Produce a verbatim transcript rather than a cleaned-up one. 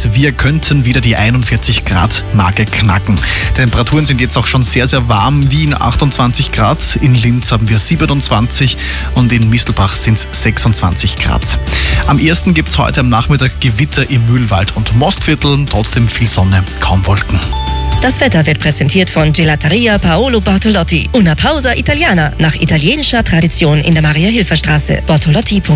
heiß. Wir könnten wieder die einundvierzig Grad Marke knacken. Temperaturen sind jetzt auch schon sehr, sehr warm. Wien achtundzwanzig Grad, in Linz haben wir siebenundzwanzig und in Mistelbach sind es sechsundzwanzig Grad. Am ersten gibt es heute am Nachmittag Gewitter im Mühlwald und Mostviertel, trotzdem viel Sonne, kaum Wolken. Das Wetter wird präsentiert von Gelateria Paolo Bortolotti. Una pausa italiana, nach italienischer Tradition in der Maria-Hilfer-Straße. Bortolotti punkt de